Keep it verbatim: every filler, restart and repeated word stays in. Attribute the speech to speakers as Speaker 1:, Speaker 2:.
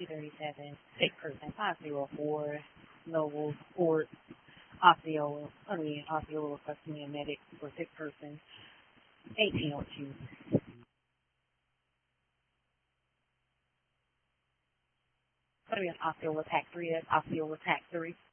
Speaker 1: two thirty-seven, sick person, five oh four, Noble, Fort, Osceola, I mean, Osceola, Customary Medic for sick person, eighteen oh two. It's going to be an Osceola Tac three, that's Osceola Tac three.